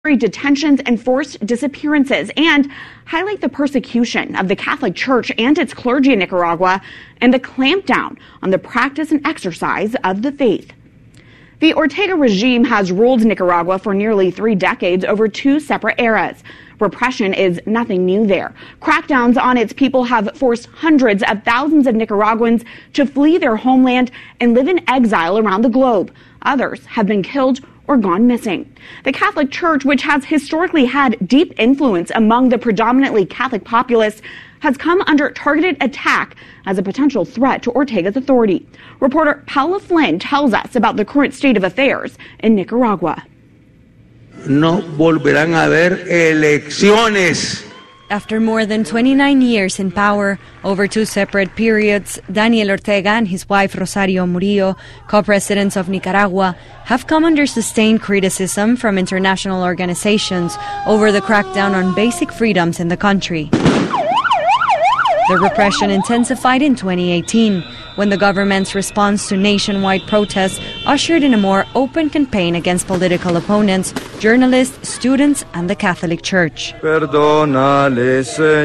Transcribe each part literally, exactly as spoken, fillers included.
detentions and forced disappearances, and highlight the persecution of the Catholic Church and its clergy in Nicaragua and the clampdown on the practice and exercise of the faith. The Ortega regime has ruled Nicaragua for nearly three decades over two separate eras. Repression is nothing new there. Crackdowns on its people have forced hundreds of thousands of Nicaraguans to flee their homeland and live in exile around the globe. Others have been killed or gone missing. The Catholic Church, which has historically had deep influence among the predominantly Catholic populace, has come under targeted attack as a potential threat to Ortega's authority. Reporter Paula Flynn tells us about the current state of affairs in Nicaragua. No volverán a haber elecciones. After more than twenty-nine years in power, over two separate periods, Daniel Ortega and his wife Rosario Murillo, co-presidents of Nicaragua, have come under sustained criticism from international organizations over the crackdown on basic freedoms in the country. The repression intensified in twenty eighteen, when the government's response to nationwide protests ushered in a more open campaign against political opponents, journalists, students, and the Catholic Church. Perdónale,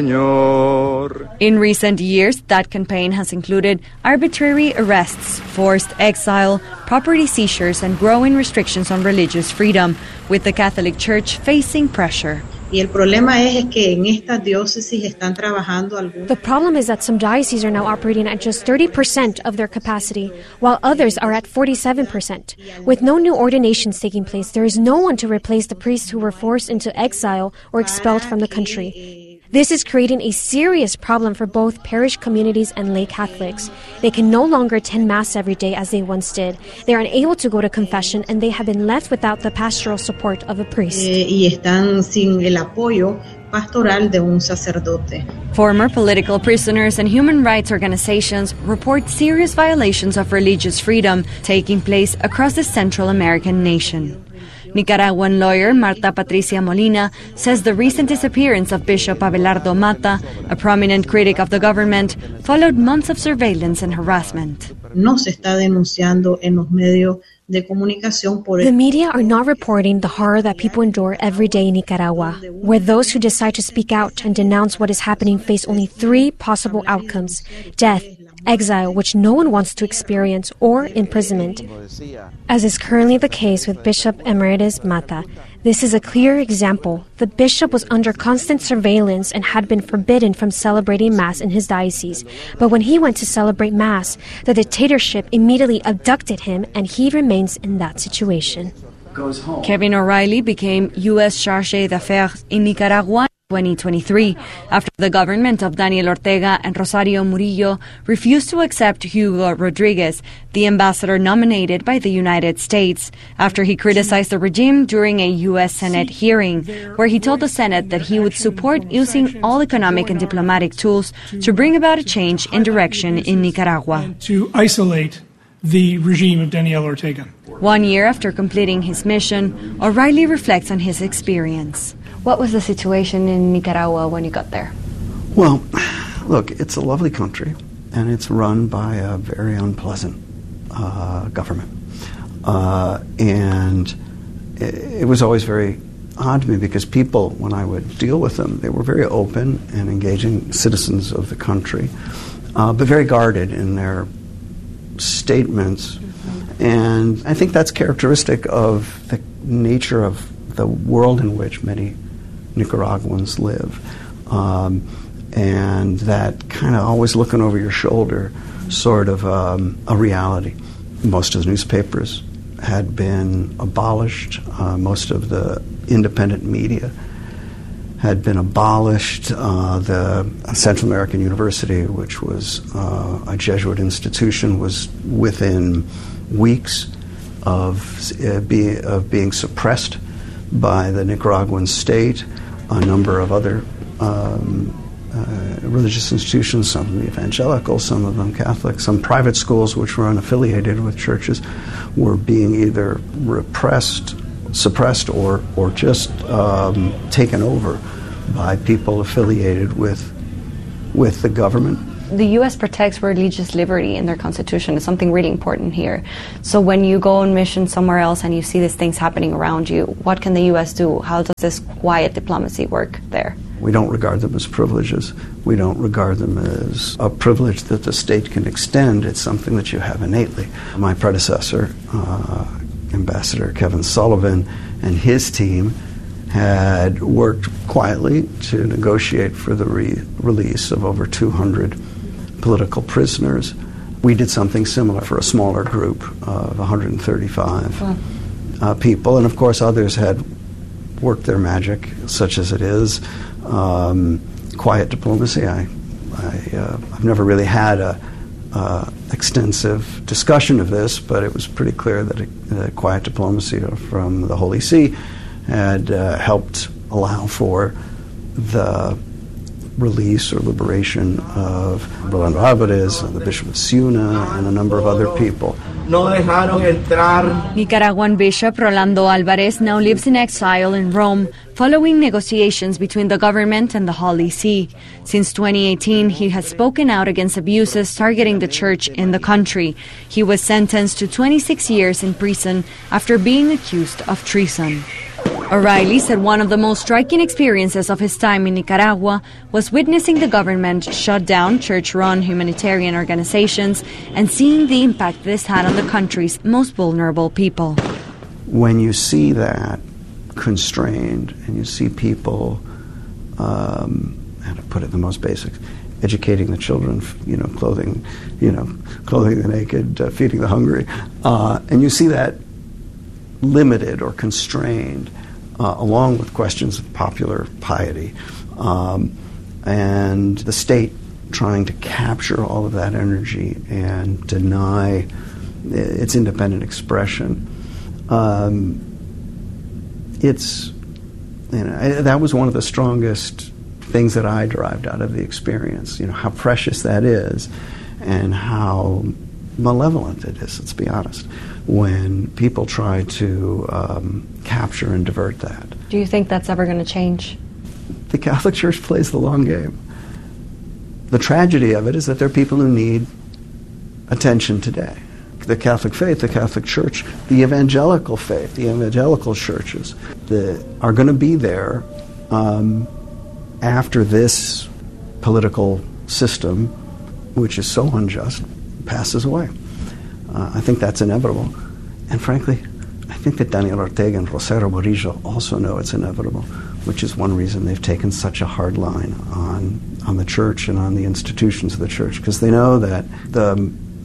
Señor. In recent years, that campaign has included arbitrary arrests, forced exile, property seizures, and growing restrictions on religious freedom, with the Catholic Church facing pressure. Y el problema es, es que en estas diócesis están trabajando algunos. The problem is that some dioceses are now operating at just thirty percent of their capacity, while others are at forty-seven percent. With no new ordinations taking place, there is no one to replace the priests who were forced into exile or expelled from the country. This is creating a serious problem for both parish communities and lay Catholics. They can no longer attend Mass every day as they once did. They are unable to go to confession, and they have been left without the pastoral support of a priest. Y están sin el apoyo pastoral de un sacerdote. Former political prisoners and human rights organizations report serious violations of religious freedom taking place across the Central American nation. Nicaraguan lawyer Marta Patricia Molina says the recent disappearance of Bishop Abelardo Mata, a prominent critic of the government, followed months of surveillance and harassment. No se está denunciando en los medios de comunicación por The media are not reporting the horror that people endure every day in Nicaragua, where those who decide to speak out and denounce what is happening face only three possible outcomes: death, exile, which no one wants to experience, or imprisonment. As is currently the case with Bishop Emeritus Mata, this is a clear example. The bishop was under constant surveillance and had been forbidden from celebrating Mass in his diocese. But when he went to celebrate Mass, the dictatorship immediately abducted him, and he remains in that situation. Kevin O'Reilly became U S Chargé d'Affaires in Nicaragua in twenty twenty-three after the government of Daniel Ortega and Rosario Murillo refused to accept Hugo Rodriguez, the ambassador nominated by the United States, after he criticized the regime during a U S Senate hearing, where he told the Senate that he would support using all economic and diplomatic tools to bring about a change in direction in Nicaragua. To isolate the regime of Daniel Ortega. One year after completing his mission, O'Reilly reflects on his experience. What was the situation in Nicaragua when you got there? Well, look, it's a lovely country, and it's run by a very unpleasant uh, government. Uh, and it, it was always very odd to me because people, when I would deal with them, they were very open and engaging citizens of the country, uh, but very guarded in their statements. Mm-hmm. And I think that's characteristic of the nature of the world in which many Nicaraguans live, um, and that kind of always looking over your shoulder sort of um, a reality. Most of the newspapers had been abolished. Uh, most of the independent media had been abolished. Uh, the Central American University, which was uh, a Jesuit institution, was within weeks of, uh, be, of being suppressed by the Nicaraguan state. A number of other um, uh, religious institutions, some of them evangelical, some of them Catholic, some private schools which were unaffiliated with churches, were being either repressed, suppressed, or, or just um, taken over by people affiliated with, with the government. the U S protects religious liberty in their constitution. It's something really important here. So when you go on mission somewhere else and you see these things happening around you, what can the U S do? How does this quiet diplomacy work there? We don't regard them as privileges. We don't regard them as a privilege that the state can extend. It's something that you have innately. My predecessor, uh, Ambassador Kevin Sullivan, and his team had worked quietly to negotiate for the re- release of over two hundred political prisoners. We did something similar for a smaller group of one hundred thirty-five wow. uh, people, and of course others had worked their magic, such as it is. Um, quiet diplomacy. I, I, uh, I've never really had a uh, extensive discussion of this, but it was pretty clear that a, a quiet diplomacy from the Holy See had uh, helped allow for the release or liberation of Rolando Alvarez, the Bishop of Ciuna, and a number of other people. Nicaraguan Bishop Rolando Alvarez now lives in exile in Rome, following negotiations between the government and the Holy See. Since twenty eighteen, he has spoken out against abuses targeting the church in the country. He was sentenced to twenty-six years in prison after being accused of treason. O'Reilly said one of the most striking experiences of his time in Nicaragua was witnessing the government shut down church-run humanitarian organizations and seeing the impact this had on the country's most vulnerable people. When you see that constrained and you see people, um, how to put it in the most basics, educating the children, you know, clothing, you know, clothing the naked, uh, feeding the hungry, uh, and you see that limited or constrained, Uh, along with questions of popular piety, um, and the state trying to capture all of that energy and deny its independent expression. Um, it's, you know, that was one of the strongest things that I derived out of the experience, you know, how precious that is and how malevolent it is, let's be honest, when people try to um, capture and divert that. Do you think that's ever going to change? The Catholic Church plays the long game. The tragedy of it is that there are people who need attention today. The Catholic faith, the Catholic Church, the evangelical faith, the evangelical churches that are going to be there um, after this political system, which is so unjust, passes away. Uh, I think that's inevitable. And frankly, I think that Daniel Ortega and Rosario Murillo also know it's inevitable, which is one reason they've taken such a hard line on, on the church and on the institutions of the church, because they know that the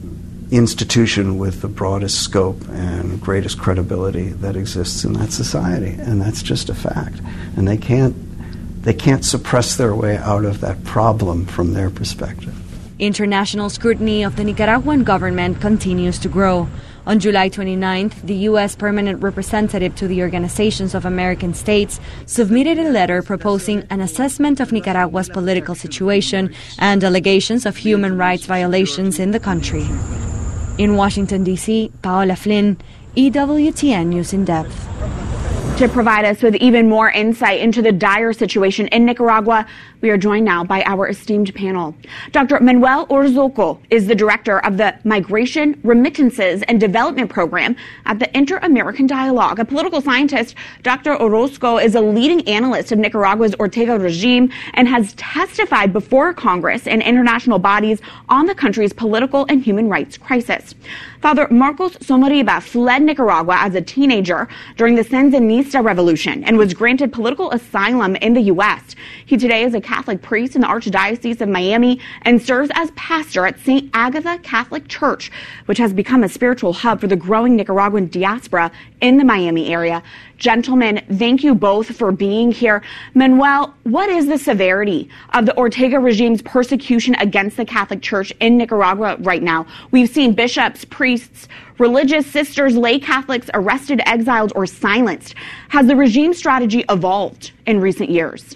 institution with the broadest scope and greatest credibility that exists in that society, and that's just a fact. And they can't, they can't suppress their way out of that problem from their perspective. International scrutiny of the Nicaraguan government continues to grow. On July twenty-ninth, the U S Permanent Representative to the Organizations of American States submitted a letter proposing an assessment of Nicaragua's political situation and allegations of human rights violations in the country. In Washington, D C, Paola Flynn, E W T N News in Depth. To provide us with even more insight into the dire situation in Nicaragua, we are joined now by our esteemed panel. Doctor Manuel Orozco is the director of the Migration, Remittances, and Development Program at the Inter-American Dialogue. A political scientist, Doctor Orozco is a leading analyst of Nicaragua's Ortega regime and has testified before Congress and international bodies on the country's political and human rights crisis. Father Marcos Somariba fled Nicaragua as a teenager during the Sandinista Revolution and was granted political asylum in the U S. He today is a Catholic priest in the Archdiocese of Miami and serves as pastor at Saint Agatha Catholic Church, which has become a spiritual hub for the growing Nicaraguan diaspora in the Miami area. Gentlemen, thank you both for being here. Manuel, what is the severity of the Ortega regime's persecution against the Catholic Church in Nicaragua right now? We've seen bishops, priests, religious sisters, lay Catholics arrested, exiled, or silenced. Has the regime strategy evolved in recent years?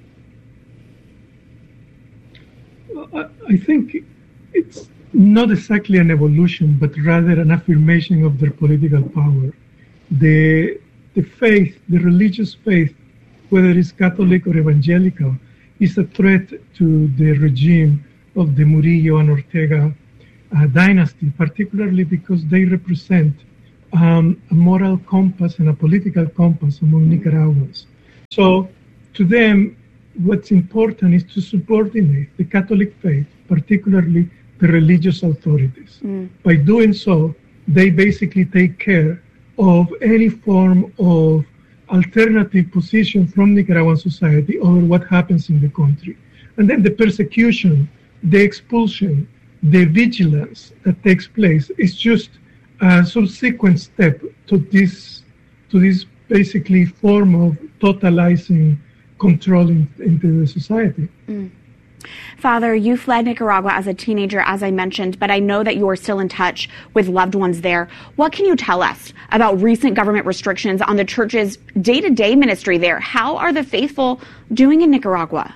I think it's not exactly an evolution, but rather an affirmation of their political power. The, the faith, the religious faith, whether it's Catholic or evangelical, is a threat to the regime of the Murillo and Ortega uh, dynasty, particularly because they represent um, a moral compass and a political compass among Nicaraguans. So to them, what's important is to subordinate the Catholic faith, particularly the religious authorities. Mm. By doing so, they basically take care of any form of alternative position from Nicaraguan society over what happens in the country. And then the persecution, the expulsion, the vigilance that takes place is just a subsequent step to this, to this basically form of totalizing control in, into the society. Mm. Father, you fled Nicaragua as a teenager, as I mentioned, but I know that you are still in touch with loved ones there. What can you tell us about recent government restrictions on the church's day-to-day ministry there? How are the faithful doing in Nicaragua?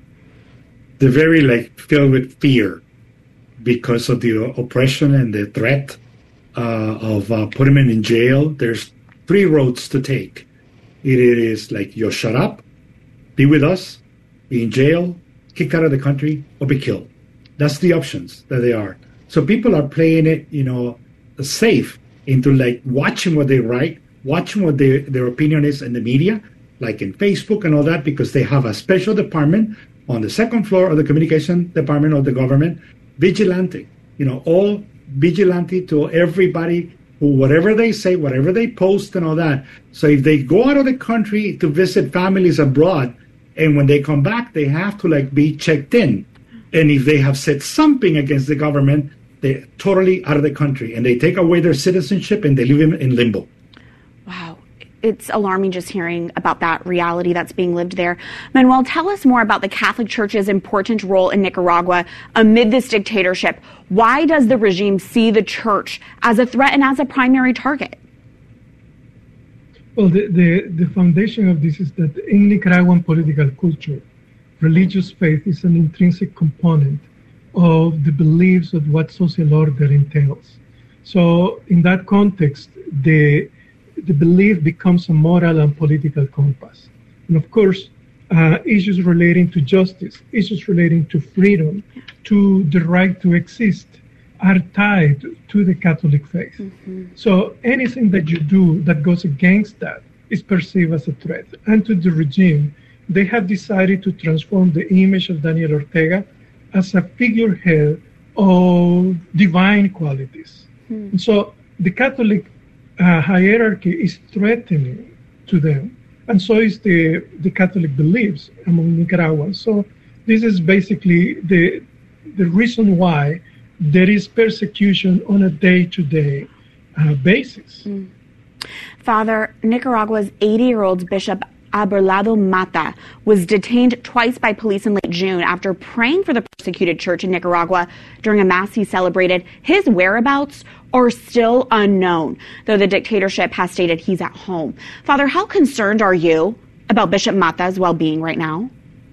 They're very like filled with fear because of the oppression and the threat uh, of uh, putting them in jail. There's three roads to take. It is like, you shut up, be with us, be in jail, kicked out of the country, or be killed. That's the options that they are. So people are playing it, you know, safe into like watching what they write, watching what they, their opinion is in the media, like in Facebook and all that, because they have a special department on the second floor of the communication department of the government, vigilante, you know, all vigilante to everybody who, whatever they say, whatever they post and all that. So if they go out of the country to visit families abroad, and when they come back, they have to like be checked in. And if they have said something against the government, they're totally out of the country and they take away their citizenship and they leave them in limbo. Wow. It's alarming just hearing about that reality that's being lived there. Manuel, tell us more about the Catholic Church's important role in Nicaragua amid this dictatorship. Why does the regime see the church as a threat and as a primary target? Well, the, the, the foundation of this is that in Nicaraguan political culture, religious faith is an intrinsic component of the beliefs of what social order entails. So in that context, the, the belief becomes a moral and political compass. And of course, uh, issues relating to justice, issues relating to freedom, to the right to exist, are tied to the Catholic faith. Mm-hmm. So anything that you do that goes against that is perceived as a threat. And to the regime, they have decided to transform the image of Daniel Ortega as a figurehead of divine qualities. Mm-hmm. And so the Catholic uh, hierarchy is threatening to them. And so is the, the Catholic beliefs among Nicaraguans. So this is basically the, the reason why there is persecution on a day-to-day uh, basis. Mm. Father, Nicaragua's eighty-year-old Bishop Abelardo Mata was detained twice by police in late June after praying for the persecuted church in Nicaragua during a mass he celebrated. His whereabouts are still unknown, though the dictatorship has stated he's at home. Father, how concerned are you about Bishop Mata's well-being right now?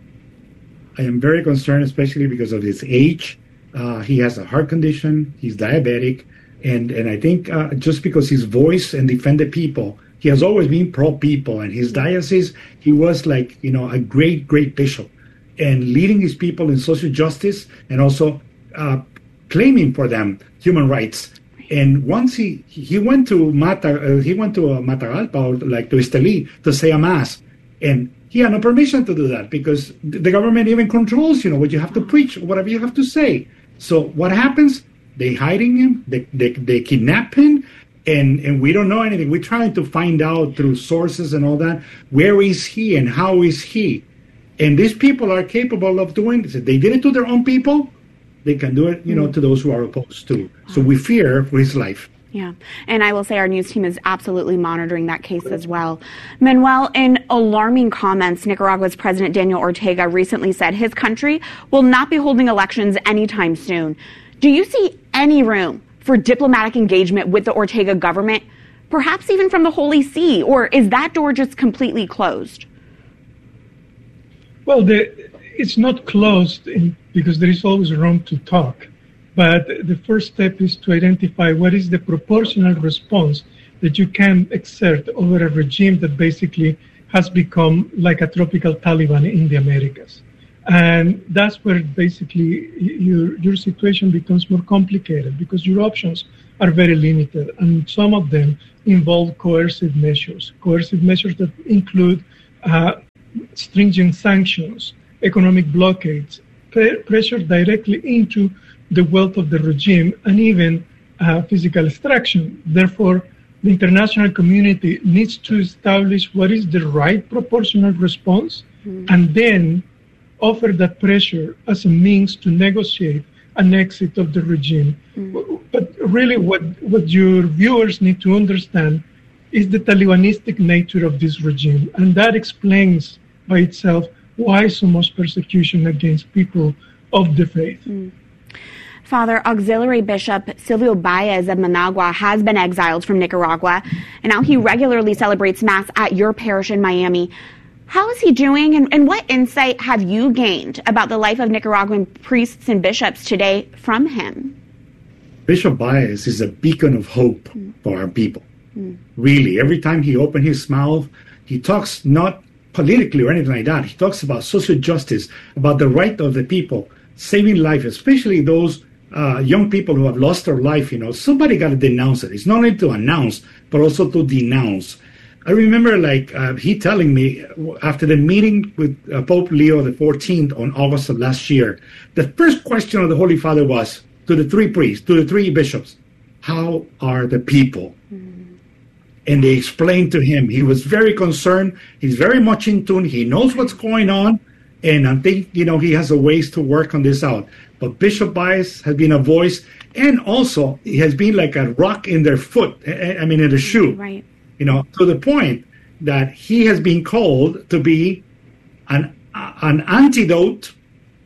I am very concerned, especially because of his age. Uh, he has a heart condition, he's diabetic, and, and I think uh, just because his voice and defended people, he has always been pro-people, and his diocese, he was like, you know, a great, great bishop, and leading his people in social justice and also uh, claiming for them human rights. And once he he went to Mata, uh, he went to uh, Matagalpa, or like to Esteli, to say a mass, and he had no permission to do that because the government even controls, you know, what you have to preach, whatever you have to say. So what happens? They hiding him, they, they, they kidnap him, and, and we don't know anything. We're trying to find out through sources and all that, where is he and how is he? And these people are capable of doing this. If they did it to their own people, they can do it, you know, to those who are opposed to. So we fear for his life. Yeah. And I will say our news team is absolutely monitoring that case as well. Manuel, in alarming comments, Nicaragua's President Daniel Ortega recently said his country will not be holding elections anytime soon. Do you see any room for diplomatic engagement with the Ortega government, perhaps even from the Holy See, or is that door just completely closed? Well, the, it's not closed in, because there is always room to talk. But the first step is to identify what is the proportional response that you can exert over a regime that basically has become like a tropical Taliban in the Americas. And that's where basically your, your situation becomes more complicated because your options are very limited. And some of them involve coercive measures, coercive measures that include uh, stringent sanctions, economic blockades, pre- pressure directly into the wealth of the regime, and even uh, physical extraction. Therefore, the international community needs to establish what is the right proportional response, mm-hmm. and then offer that pressure as a means to negotiate an exit of the regime. Mm-hmm. But really what, what your viewers need to understand is the Talibanistic nature of this regime, and that explains by itself why so much persecution against people of the faith. Mm. Father, Auxiliary Bishop Silvio Baez of Managua has been exiled from Nicaragua, and now he regularly celebrates Mass at your parish in Miami. How is he doing, and, and what insight have you gained about the life of Nicaraguan priests and bishops today from him? Bishop Baez is a beacon of hope mm. for our people. Mm. Really, every time he opens his mouth, he talks not politically or anything like that. He talks about social justice, about the right of the people, saving life, especially those uh, young people who have lost their life. You know, somebody got to denounce it. It's not only to announce, but also to denounce. I remember, like, uh, he telling me after the meeting with uh, Pope Leo the fourteenth on August of last year, the first question of the Holy Father was to the three priests, to the three bishops, how are the people? Mm. And they explained to him. He was very concerned. He's very much in tune. He knows what's going on. And I think, you know, he has a ways to work on this out. But Bishop Baez has been a voice, and also he has been like a rock in their foot, I mean, in the shoe. Right. You know, to the point that he has been called to be an an antidote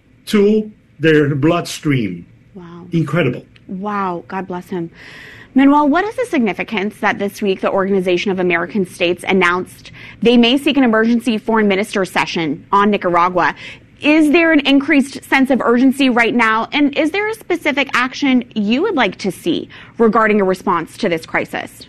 to their bloodstream. Wow. Incredible. Wow. God bless him. Manuel, what is the significance that this week the Organization of American States announced they may seek an emergency foreign minister session on Nicaragua? Is there an increased sense of urgency right now? And is there a specific action you would like to see regarding a response to this crisis?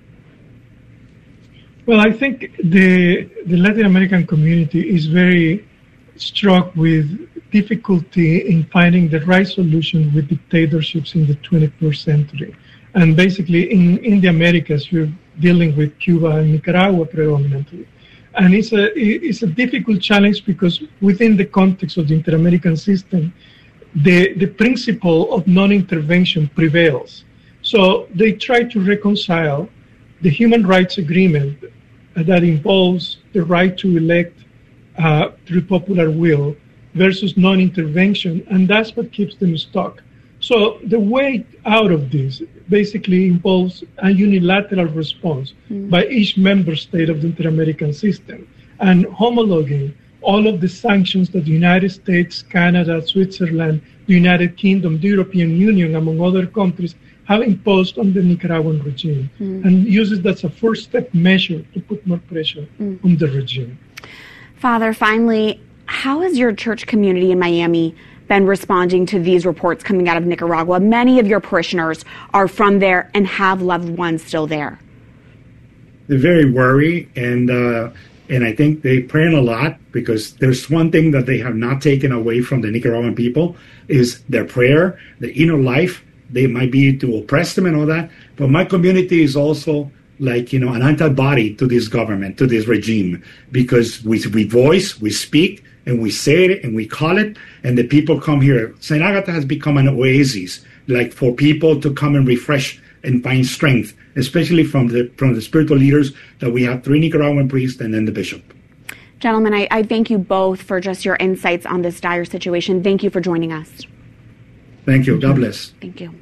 Well, I think the, the Latin American community is very struck with difficulty in finding the right solution with dictatorships in the twenty-first century. And basically in, in the Americas, you're dealing with Cuba and Nicaragua predominantly. And it's a, it's a difficult challenge because within the context of the Inter-American system, the, the principle of non-intervention prevails. So they try to reconcile the human rights agreement that involves the right to elect uh, through popular will versus non-intervention, and that's what keeps them stuck. So the way out of this basically involves a unilateral response mm. by each member state of the Inter-American system and homologuing all of the sanctions that the United States, Canada, Switzerland, the United Kingdom, the European Union, among other countries, have imposed on the Nicaraguan regime mm. and uses that as a first step measure to put more pressure mm. on the regime. Father, finally, how has your church community in Miami been responding to these reports coming out of Nicaragua? Many of your parishioners are from there and have loved ones still there. They're very worried, and uh, and I think they're praying a lot, because there's one thing that they have not taken away from the Nicaraguan people is their prayer, the inner life. They might be to oppress them and all that, but my community is also like, you know, an antibody to this government, to this regime, because we we voice, we speak, and we say it and we call it, and the people come here. Saint Agatha has become an oasis, like for people to come and refresh and find strength, especially from the from the spiritual leaders that we have, three Nicaraguan priests and then the bishop. Gentlemen, I, I thank you both for just your insights on this dire situation. Thank you for joining us. Thank you. God bless. Thank you.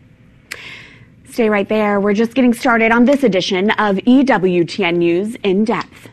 Stay right there. We're just getting started on this edition of E W T N News In Depth.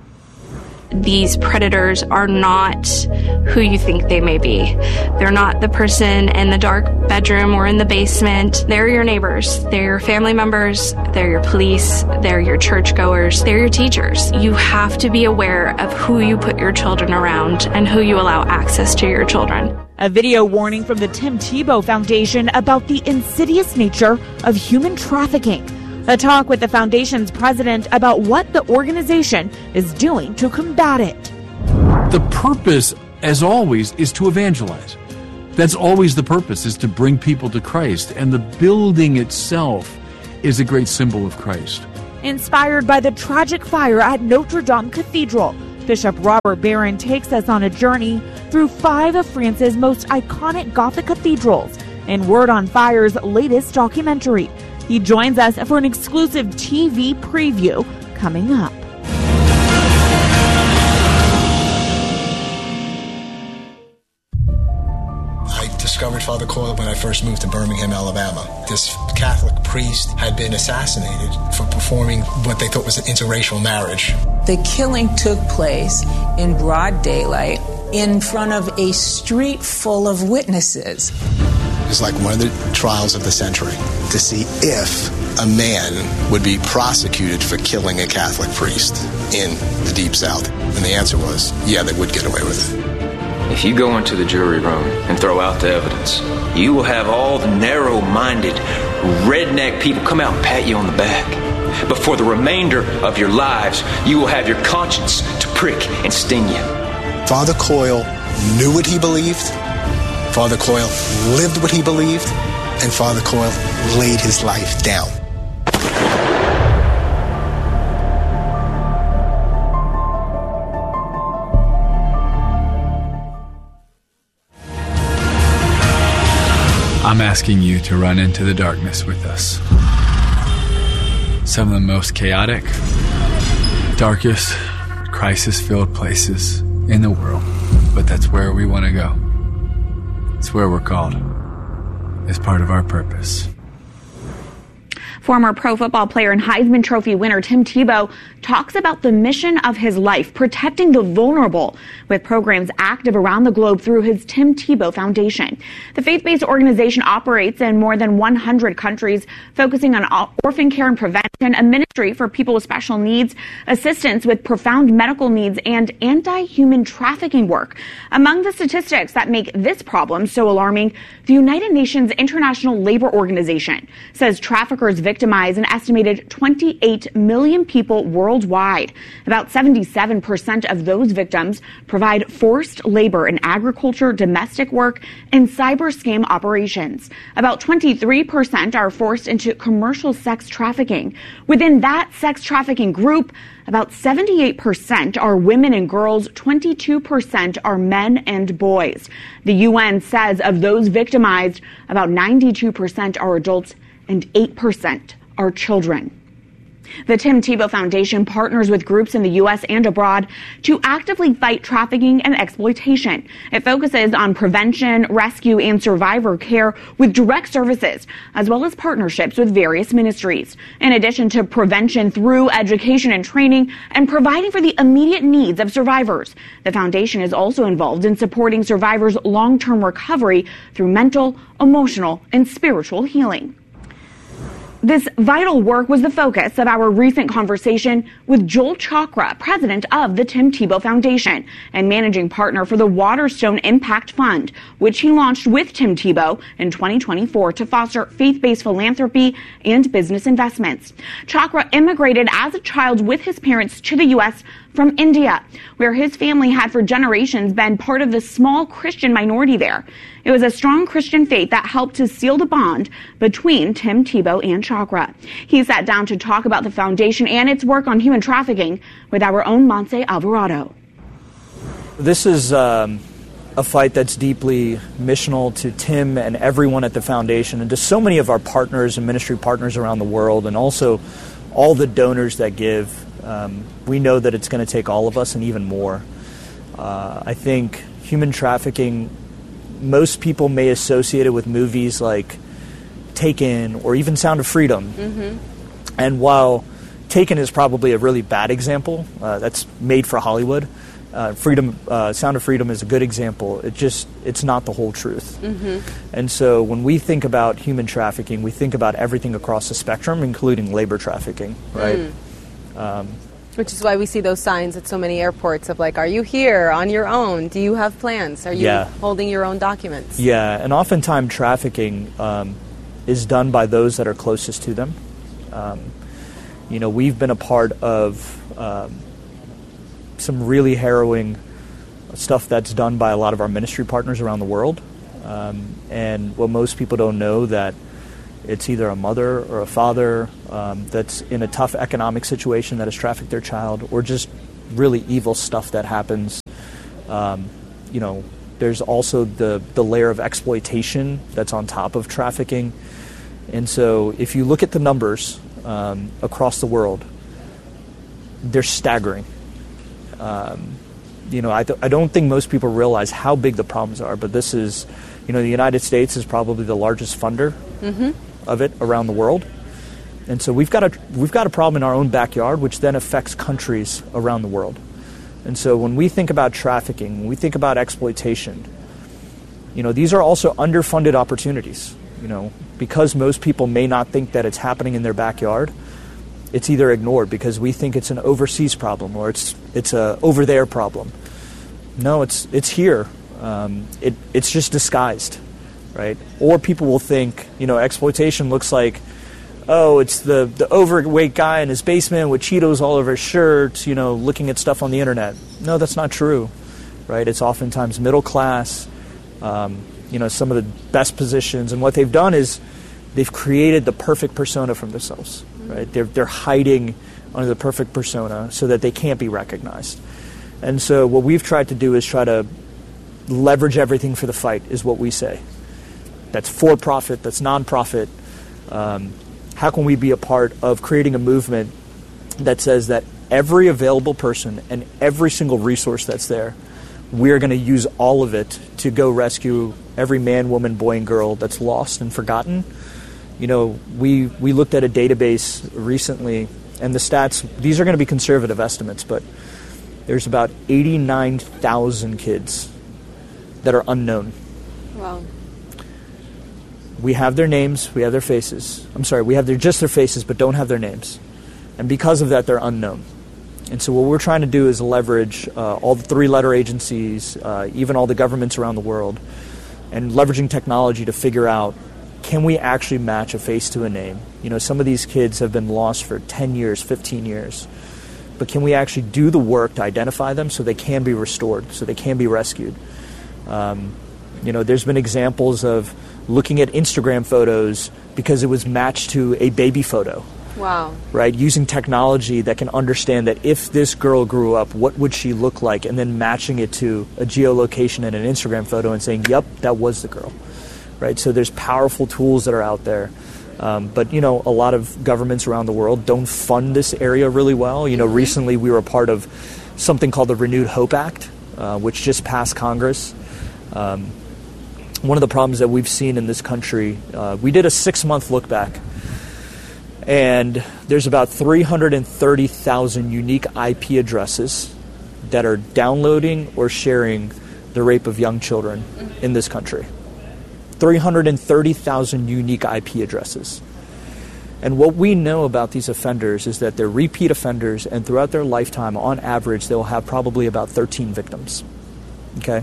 These predators are not who you think they may be. They're not the person in the dark bedroom or in the basement. They're your neighbors. They're your family members. They're your police. They're your churchgoers. They're your teachers. You have to be aware of who you put your children around and who you allow access to your children. A video warning from the Tim Tebow Foundation about the insidious nature of human trafficking. A talk with the foundation's president about what the organization is doing to combat it. The purpose as always, is to evangelize. That's always the purpose, is to bring people to Christ. And the building itself is a great symbol of Christ. Inspired by the tragic fire at Notre Dame Cathedral, Bishop Robert Barron takes us on a journey through five of France's most iconic Gothic cathedrals in Word on Fire's latest documentary. He joins us for an exclusive T V preview coming up. Discovered Father Coyle when I first moved to Birmingham, Alabama. This Catholic priest had been assassinated for performing what they thought was an interracial marriage. The killing took place in broad daylight in front of a street full of witnesses. It's like one of the trials of the century to see if a man would be prosecuted for killing a Catholic priest in the Deep South. And the answer was, yeah, they would get away with it. If you go into the jury room and throw out the evidence, you will have all the narrow-minded, redneck people come out and pat you on the back. But for the remainder of your lives, you will have your conscience to prick and sting you. Father Coyle knew what he believed, Father Coyle lived what he believed, and Father Coyle laid his life down. I'm asking you to run into the darkness with us. Some of the most chaotic, darkest, crisis-filled places in the world. But that's where we want to go. It's where we're called. It's part of our purpose. Former pro football player and Heisman Trophy winner Tim Tebow talks about the mission of his life, protecting the vulnerable, with programs active around the globe through his Tim Tebow Foundation. The faith-based organization operates in more than one hundred countries, focusing on orphan care and prevention, a ministry for people with special needs, assistance with profound medical needs, and anti-human trafficking work. Among the statistics that make this problem so alarming, the United Nations International Labor Organization says traffickers victimize an estimated twenty-eight million people worldwide. About seventy-seven percent of those victims provide forced labor in agriculture, domestic work, and cyber scam operations. About twenty-three percent are forced into commercial sex trafficking. Within that sex trafficking group, about seventy-eight percent are women and girls, twenty-two percent are men and boys. The U N says of those victimized, about ninety-two percent are adults and eight percent are children. The Tim Tebow Foundation partners with groups in the U S and abroad to actively fight trafficking and exploitation. It focuses on prevention, rescue, and survivor care with direct services, as well as partnerships with various ministries. In addition to prevention through education and training and providing for the immediate needs of survivors, the foundation is also involved in supporting survivors' long-term recovery through mental, emotional, and spiritual healing. This vital work was the focus of our recent conversation with Joel Chakra, president of the Tim Tebow Foundation and managing partner for the Waterstone Impact Fund, which he launched with Tim Tebow in twenty twenty-four to foster faith-based philanthropy and business investments. Chakra immigrated as a child with his parents to the U S from India, where his family had for generations been part of the small Christian minority there. It was a strong Christian faith that helped to seal the bond between Tim Tebow and Chakra. He sat down to talk about the foundation and its work on human trafficking with our own Montse Alvarado. This is um, a fight that's deeply missional to Tim and everyone at the foundation and to so many of our partners and ministry partners around the world, and also all the donors that give. Um, we know that it's going to take all of us and even more. Uh, I think human trafficking, most people may associate it with movies like Taken or even Sound of Freedom. Mm-hmm. And while Taken is probably a really bad example, uh, that's made for Hollywood, uh, Freedom, uh, Sound of Freedom is a good example. It just, it's not the whole truth. Mm-hmm. And so when we think about human trafficking, we think about everything across the spectrum, including labor trafficking, right? Mm. Um, Which is why we see those signs at so many airports of like, are you here on your own? Do you have plans? Are you yeah. holding your own documents? Yeah, and oftentimes trafficking um, is done by those that are closest to them. Um, you know, we've been a part of um, some really harrowing stuff that's done by a lot of our ministry partners around the world. Um, and what most people don't know, that it's either a mother or a father um, that's in a tough economic situation that has trafficked their child, or just really evil stuff that happens. Um, you know, there's also the, the layer of exploitation that's on top of trafficking. And so if you look at the numbers um, across the world, they're staggering. Um, you know, I, th- I don't think most people realize how big the problems are, but this is, you know, the United States is probably the largest funder mm-hmm. of it around the world. And so we've got a we've got a problem in our own backyard, which then affects countries around the world. And so when we think about trafficking, when we think about exploitation, you know, these are also underfunded opportunities. You know, because most people may not think that it's happening in their backyard, it's either ignored because we think it's an overseas problem or it's it's a over there problem. No, it's it's here. Um, it it's just disguised, right? Or people will think, you know, exploitation looks like, oh, it's the, the overweight guy in his basement with Cheetos all over his shirt, you know, looking at stuff on the internet. No, that's not true, right? It's oftentimes middle class, um, you know, some of the best positions. And what they've done is they've created the perfect persona for themselves, right? They're, they're hiding under the perfect persona so that they can't be recognized. And so what we've tried to do is try to leverage everything for the fight, is what we say. That's for-profit, that's non-profit. Um, how can we be a part of creating a movement that says that every available person and every single resource that's there, we're going to use all of it to go rescue every man, woman, boy, and girl that's lost and forgotten. You know, we, we looked at a database recently, and the stats, these are going to be conservative estimates, but there's about eighty-nine thousand kids that are unknown. Wow. We have their names, we have their faces. I'm sorry, we have their just their faces, but don't have their names. And because of that, they're unknown. And so what we're trying to do is leverage uh, all the three-letter agencies, uh, even all the governments around the world, and leveraging technology to figure out, can we actually match a face to a name? You know, some of these kids have been lost for ten years, fifteen years. But can we actually do the work to identify them so they can be restored, so they can be rescued? Um, you know, there's been examples of looking at Instagram photos because it was matched to a baby photo. Wow. Right? Using technology that can understand that if this girl grew up, what would she look like? And then matching it to a geolocation and an Instagram photo and saying, yep, that was the girl. Right? So there's powerful tools that are out there. Um, but, you know, a lot of governments around the world don't fund this area really well. You know, mm-hmm. recently we were a part of something called the Renewed Hope Act, uh, which just passed Congress. Um, one of the problems that we've seen in this country, uh, we did a six-month look back, and there's about three hundred thirty thousand unique I P addresses that are downloading or sharing the rape of young children in this country. three hundred thirty thousand unique I P addresses. And what we know about these offenders is that they're repeat offenders, and throughout their lifetime, on average, they'll have probably about thirteen victims. Okay?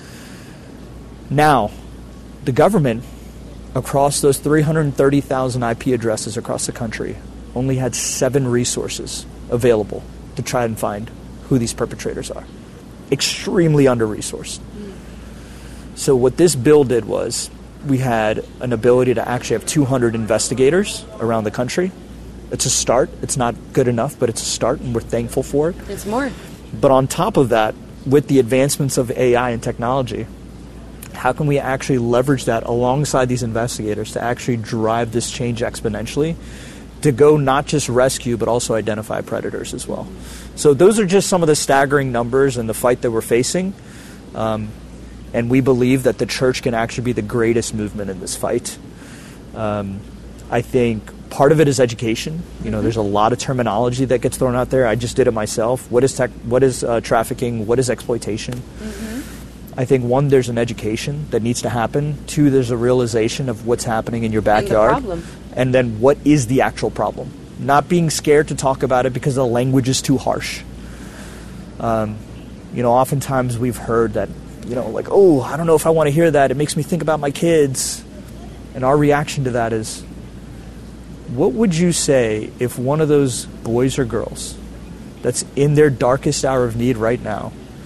Now, the government, across those three hundred thirty thousand I P addresses across the country, only had seven resources available to try and find who these perpetrators are. Extremely under-resourced. Mm. So what this bill did was, we had an ability to actually have two hundred investigators around the country. It's a start. It's not good enough, but it's a start, and we're thankful for it. It's more. But on top of that, with the advancements of A I and technology, how can we actually leverage that alongside these investigators to actually drive this change exponentially, to go not just rescue, but also identify predators as well? So those are just some of the staggering numbers in the fight that we're facing. Um, And we believe that the church can actually be the greatest movement in this fight. Um, I think part of it is education. You know, mm-hmm. there's a lot of terminology that gets thrown out there. I just did it myself. What is tech, what is uh, trafficking? What is exploitation? Mm-hmm. I think, one, there's an education that needs to happen. Two, there's a realization of what's happening in your backyard. And the problem. And then what is the actual problem? Not being scared to talk about it because the language is too harsh. Um, you know, oftentimes we've heard that, you know, like, oh, I don't know if I want to hear that. It makes me think about my kids. And our reaction to that is, what would you say if one of those boys or girls that's in their darkest hour of need right now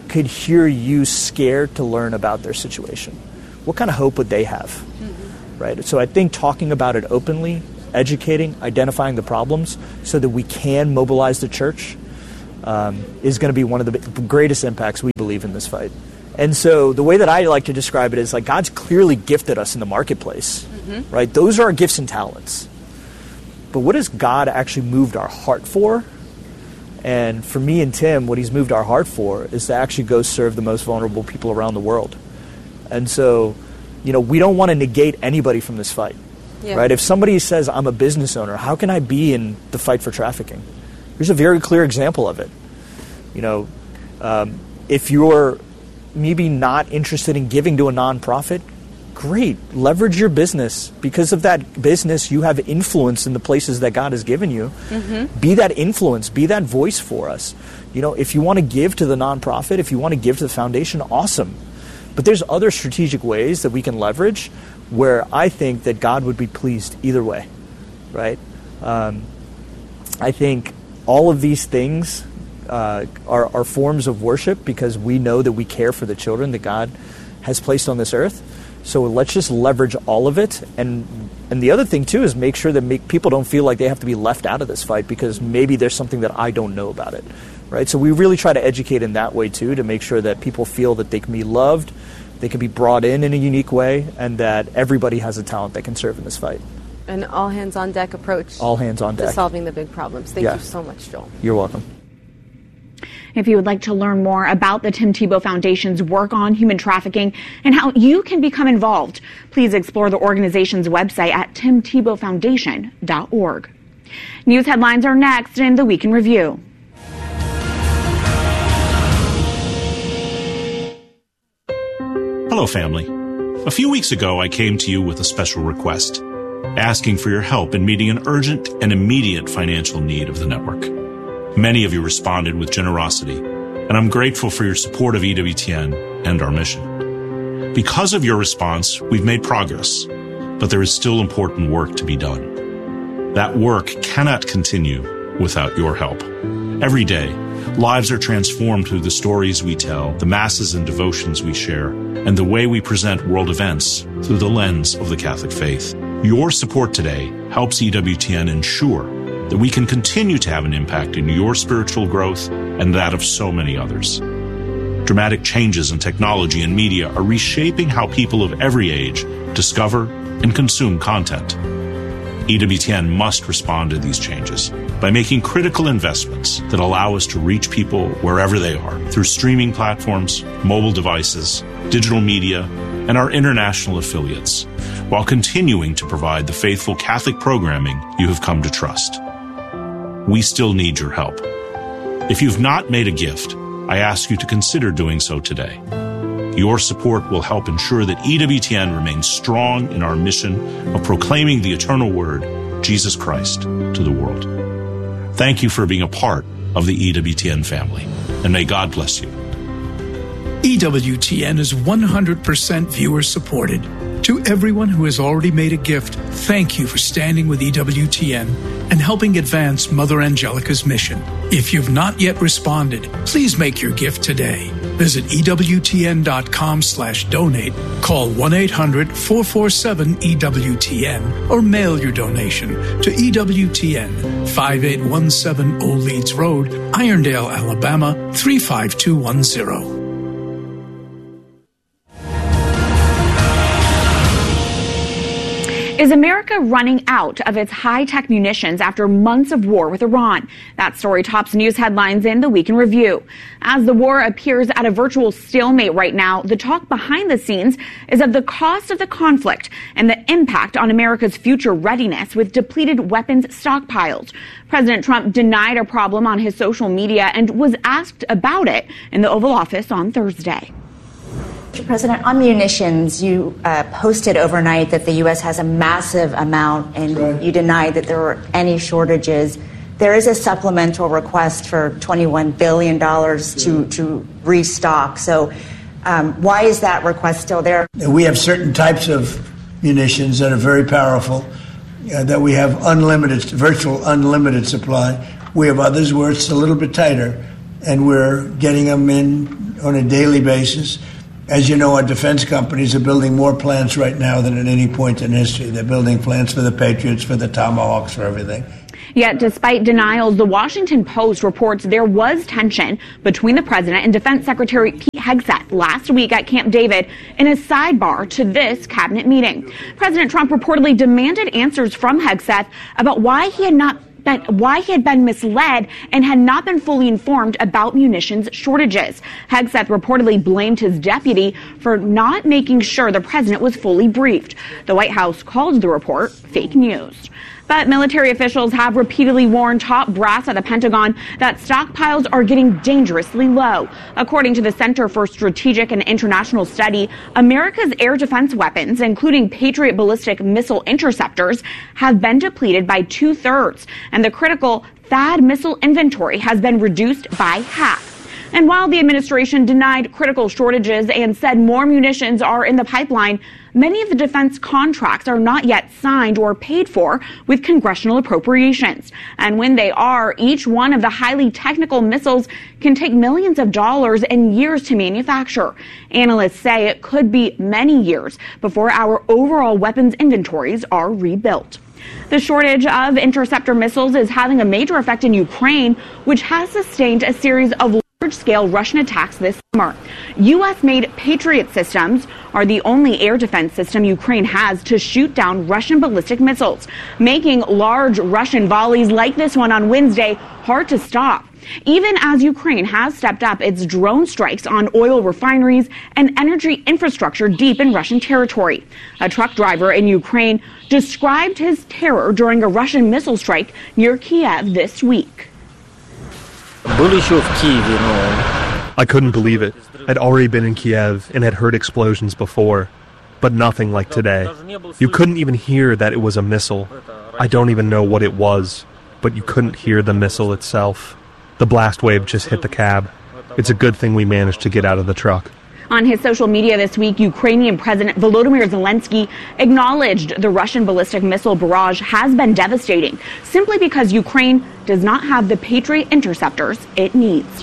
could hear you scared to learn about their situation, what kind of hope would they have? Mm-hmm. Right? So I think talking about it openly, educating, identifying the problems so that we can mobilize the church um, is going to be one of the greatest impacts we believe in this fight. And so the way that I like to describe it is like God's clearly gifted us in the marketplace, mm-hmm. right? Those are our gifts and talents. But what has God actually moved our heart for? And for me and Tim, what he's moved our heart for is to actually go serve the most vulnerable people around the world. And so, you know, we don't want to negate anybody from this fight, yeah. right? If somebody says, I'm a business owner, how can I be in the fight for trafficking? Here's a very clear example of it. You know, um, if you're maybe not interested in giving to a nonprofit, great. Leverage your business. Because of that business, you have influence in the places that God has given you. Mm-hmm. Be that influence. Be that voice for us. You know, if you want to give to the nonprofit, if you want to give to the foundation, awesome. But there's other strategic ways that we can leverage where I think that God would be pleased either way, right? Um, I think all of these things uh, are, are forms of worship because we know that we care for the children that God has placed on this earth. So let's just leverage all of it. And and the other thing, too, is make sure that make, people don't feel like they have to be left out of this fight because maybe there's something that I don't know about it. Right? So we really try to educate in that way, too, to make sure that people feel that they can be loved, they can be brought in in a unique way, and that everybody has a talent that can serve in this fight. An all-hands-on-deck approach. All hands on deck. To solving the big problems. Thank yeah. you so much, Joel. You're welcome. If you would like to learn more about the Tim Tebow Foundation's work on human trafficking and how you can become involved, please explore the organization's website at tim tebow foundation dot org. News headlines are next in the Week in Review. Hello, family. A few weeks ago, I came to you with a special request, asking for your help in meeting an urgent and immediate financial need of the network. Many of you responded with generosity, and I'm grateful for your support of E W T N and our mission. Because of your response, we've made progress, but there is still important work to be done. That work cannot continue without your help. Every day, lives are transformed through the stories we tell, the masses and devotions we share, and the way we present world events through the lens of the Catholic faith. Your support today helps E W T N ensure that we can continue to have an impact in your spiritual growth and that of so many others. Dramatic changes in technology and media are reshaping how people of every age discover and consume content. E W T N must respond to these changes by making critical investments that allow us to reach people wherever they are through streaming platforms, mobile devices, digital media, and our international affiliates, while continuing to provide the faithful Catholic programming you have come to trust. We still need your help. If you've not made a gift, I ask you to consider doing so today. Your support will help ensure that E W T N remains strong in our mission of proclaiming the eternal word, Jesus Christ, to the world. Thank you for being a part of the E W T N family, and may God bless you. E W T N is one hundred percent viewer supported. To everyone who has already made a gift, thank you for standing with E W T N and helping advance Mother Angelica's mission. If you've not yet responded, please make your gift today. Visit E W T N dot com slash donate, call one eight hundred four four seven E W T N, or mail your donation to E W T N, five eight one seven Old Leeds Road, Irondale, Alabama, three five two one zero. Is America running out of its high-tech munitions after months of war with Iran? That story tops news headlines in the Week in Review. As the war appears at a virtual stalemate right now, the talk behind the scenes is of the cost of the conflict and the impact on America's future readiness with depleted weapons stockpiles. President Trump denied a problem on his social media and was asked about it in the Oval Office on Thursday. Mister President, on munitions, you uh, posted overnight that the U S has a massive amount, and right. you denied that there were any shortages. There is a supplemental request for twenty-one billion dollars to, to restock. So um, why is that request still there? We have certain types of munitions that are very powerful, uh, that we have unlimited, virtual unlimited supply. We have others where it's a little bit tighter, and we're getting them in on a daily basis. As you know, our defense companies are building more plants right now than at any point in history. They're building plants for the Patriots, for the Tomahawks, for everything. Yet, despite denials, the Washington Post reports there was tension between the president and Defense Secretary Pete Hegseth last week at Camp David in a sidebar to this cabinet meeting. President Trump reportedly demanded answers from Hegseth about why he had not Been, why he had been misled and had not been fully informed about munitions shortages. Hegseth reportedly blamed his deputy for not making sure the president was fully briefed. The White House called the report fake news. But military officials have repeatedly warned top brass at the Pentagon that stockpiles are getting dangerously low. According to the Center for Strategic and International Study, America's air defense weapons, including Patriot ballistic missile interceptors, have been depleted by two-thirds, and the critical THAAD missile inventory has been reduced by half. And while the administration denied critical shortages and said more munitions are in the pipeline, many of the defense contracts are not yet signed or paid for with congressional appropriations. And when they are, each one of the highly technical missiles can take millions of dollars and years to manufacture. Analysts say it could be many years before our overall weapons inventories are rebuilt. The shortage of interceptor missiles is having a major effect in Ukraine, which has sustained a series of large-scale Russian attacks this summer. U S-made Patriot systems are the only air defense system Ukraine has to shoot down Russian ballistic missiles, making large Russian volleys like this one on Wednesday hard to stop. Even as Ukraine has stepped up its drone strikes on oil refineries and energy infrastructure deep in Russian territory. A truck driver in Ukraine described his terror during a Russian missile strike near Kiev this week. I couldn't believe it. I'd already been in Kiev and had heard explosions before, but nothing like today. You couldn't even hear that it was a missile. I don't even know what it was, but you couldn't hear the missile itself. The blast wave just hit the cab. It's a good thing we managed to get out of the truck. On his social media this week, Ukrainian President Volodymyr Zelensky acknowledged the Russian ballistic missile barrage has been devastating, simply because Ukraine does not have the Patriot interceptors it needs.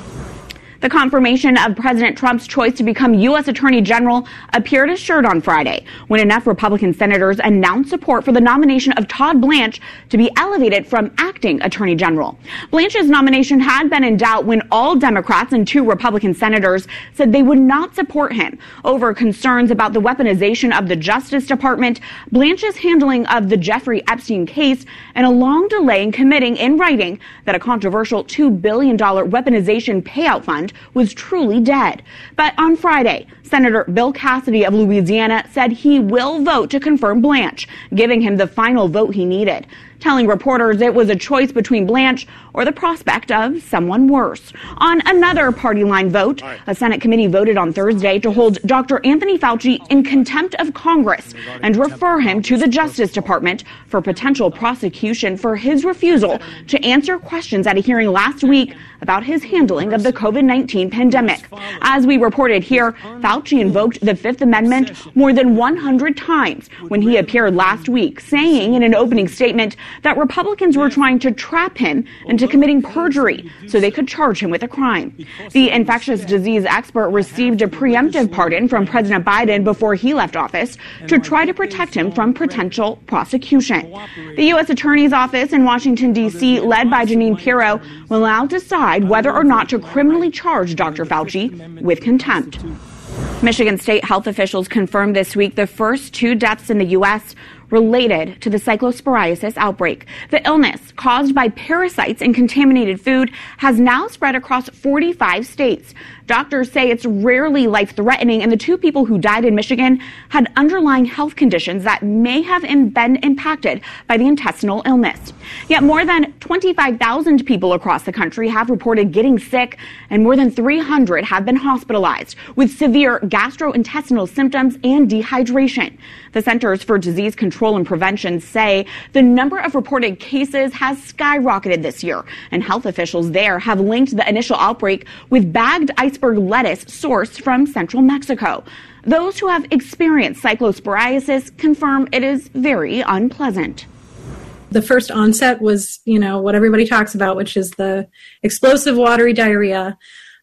The confirmation of President Trump's choice to become U S Attorney General appeared assured on Friday when enough Republican senators announced support for the nomination of Todd Blanche to be elevated from acting Attorney General. Blanche's nomination had been in doubt when all Democrats and two Republican senators said they would not support him over concerns about the weaponization of the Justice Department, Blanche's handling of the Jeffrey Epstein case, and a long delay in committing in writing that a controversial two billion dollars weaponization payout fund was truly dead. But on Friday, Senator Bill Cassidy of Louisiana said he will vote to confirm Blanche, giving him the final vote he needed, telling reporters it was a choice between Blanche or the prospect of someone worse. On another party line vote, a Senate committee voted on Thursday to hold Doctor Anthony Fauci in contempt of Congress and refer him to the Justice Department for potential prosecution for his refusal to answer questions at a hearing last week about his handling of the COVID nineteen pandemic. As we reported here, Fauci invoked the Fifth Amendment more than one hundred times when he appeared last week, saying in an opening statement that Republicans were trying to trap him into committing perjury so they could charge him with a crime. The infectious disease expert received a preemptive pardon from President Biden before he left office to try to protect him from potential prosecution. The U S Attorney's Office in Washington, D C, led by Jeanine Pirro, will now decide whether or not to criminally charge Doctor Fauci with contempt. Michigan state health officials confirmed this week the first two deaths in the U S related to the cyclosporiasis outbreak. The illness, caused by parasites in contaminated food, has now spread across forty-five states. Doctors say it's rarely life-threatening, and the two people who died in Michigan had underlying health conditions that may have been impacted by the intestinal illness. Yet more than twenty-five thousand people across the country have reported getting sick, and more than three hundred have been hospitalized with severe gastrointestinal symptoms and dehydration. The Centers for Disease Control and Prevention say the number of reported cases has skyrocketed this year, and health officials there have linked the initial outbreak with bagged iceberg lettuce sourced from central Mexico. Those who have experienced cyclosporiasis confirm it is very unpleasant. The first onset was, you know, what everybody talks about, which is the explosive watery diarrhea.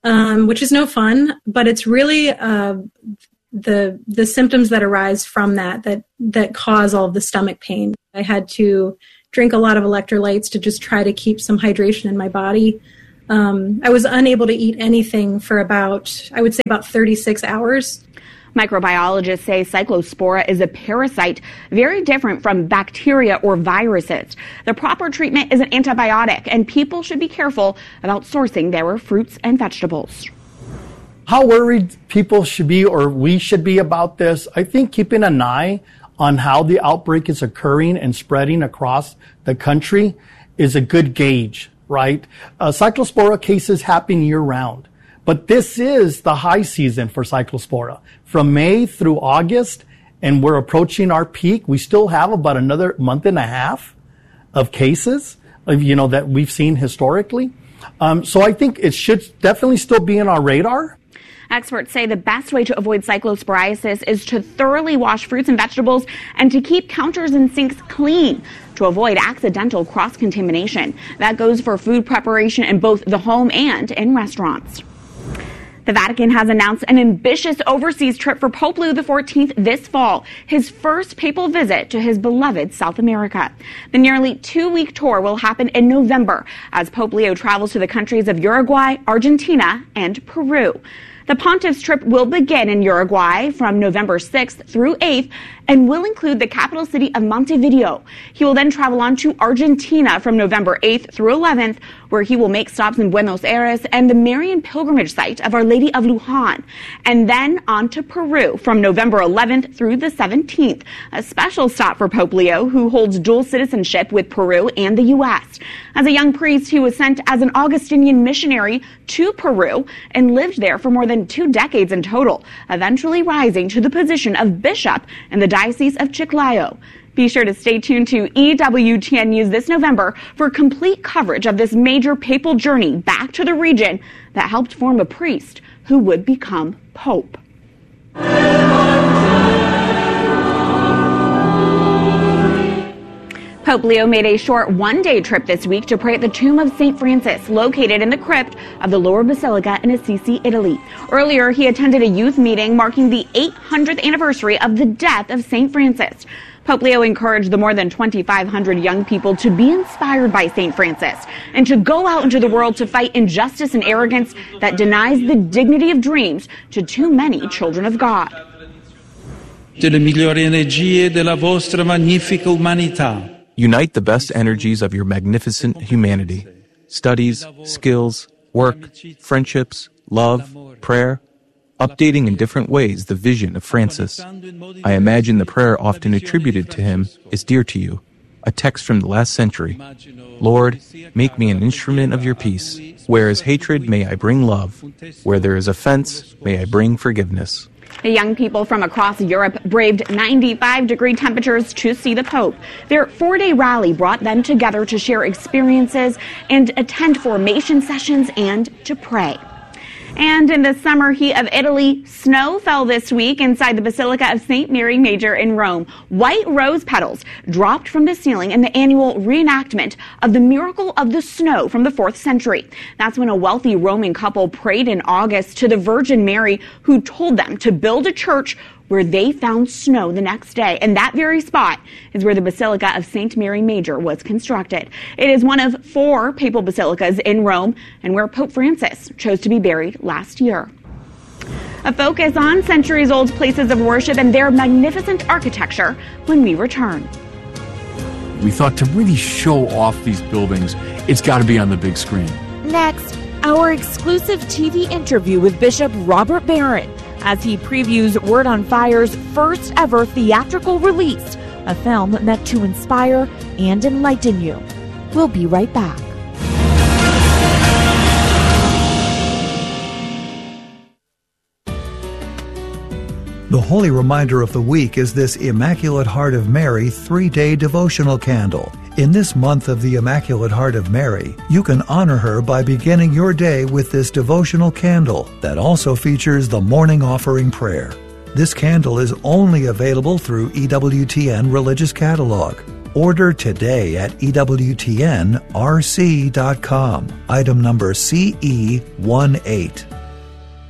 um, which is no fun, but it's really uh, the the symptoms that arise from that that that cause all of the stomach pain. I had to drink a lot of electrolytes to just try to keep some hydration in my body. Um, I was unable to eat anything for about, I would say about thirty-six hours. Microbiologists say Cyclospora is a parasite very different from bacteria or viruses. The proper treatment is an antibiotic, and people should be careful about sourcing their fruits and vegetables. How worried people should be, or we should be about this, I think keeping an eye on how the outbreak is occurring and spreading across the country is a good gauge, right? Uh, Cyclospora cases happen year-round. But this is the high season for Cyclospora. From May through August, and we're approaching our peak, we still have about another month and a half of cases, you know, that we've seen historically. Um, so I think it should definitely still be on our radar. Experts say the best way to avoid cyclosporiasis is to thoroughly wash fruits and vegetables and to keep counters and sinks clean to avoid accidental cross-contamination. That goes for food preparation in both the home and in restaurants. The Vatican has announced an ambitious overseas trip for Pope Leo the fourteenth this fall, his first papal visit to his beloved South America. The nearly two-week tour will happen in November as Pope Leo travels to the countries of Uruguay, Argentina, and Peru. The pontiff's trip will begin in Uruguay from November sixth through eighth and will include the capital city of Montevideo. He will then travel on to Argentina from November eighth through eleventh, where he will make stops in Buenos Aires and the Marian pilgrimage site of Our Lady of Luján, and then on to Peru from November eleventh through the seventeenth, a special stop for Pope Leo, who holds dual citizenship with Peru and the U S. As a young priest, he was sent as an Augustinian missionary to Peru and lived there for more than two decades in total, eventually rising to the position of bishop in the Diocese of Chiclayo. Be sure to stay tuned to E W T N News this November for complete coverage of this major papal journey back to the region that helped form a priest who would become pope. Pope Leo made a short one-day trip this week to pray at the tomb of Saint Francis, located in the crypt of the Lower Basilica in Assisi, Italy. Earlier, he attended a youth meeting marking the eight hundredth anniversary of the death of Saint Francis. Pope Leo encouraged the more than twenty-five hundred young people to be inspired by Saint Francis and to go out into the world to fight injustice and arrogance that denies the dignity of dreams to too many children of God. Delle migliori energie della vostra magnifica umanità. Unite the best energies of your magnificent humanity. Studies, skills, work, friendships, love, prayer, updating in different ways the vision of Francis. I imagine the prayer often attributed to him is dear to you, a text from the last century. Lord, make me an instrument of your peace. Where is hatred, may I bring love. Where there is offense, may I bring forgiveness. The young people from across Europe braved ninety-five degree temperatures to see the Pope. Their four-day rally brought them together to share experiences and attend formation sessions and to pray. And in the summer heat of Italy, snow fell this week inside the Basilica of Saint Mary Major in Rome. White rose petals dropped from the ceiling in the annual reenactment of the miracle of the snow from the fourth century. That's when a wealthy Roman couple prayed in August to the Virgin Mary, who told them to build a church where they found snow the next day. And that very spot is where the Basilica of Saint Mary Major was constructed. It is one of four papal basilicas in Rome and where Pope Francis chose to be buried last year. A focus on centuries-old places of worship and their magnificent architecture when we return. We thought to really show off these buildings, it's got to be on the big screen. Next, our exclusive T V interview with Bishop Robert Barron as he previews Word on Fire's first ever theatrical release, a film meant to inspire and enlighten you. We'll be right back. The holy reminder of the week is this Immaculate Heart of Mary three-day devotional candle. In this month of the Immaculate Heart of Mary, you can honor her by beginning your day with this devotional candle that also features the morning offering prayer. This candle is only available through E W T N Religious Catalog. Order today at E W T N R C dot com. Item number C E one eight.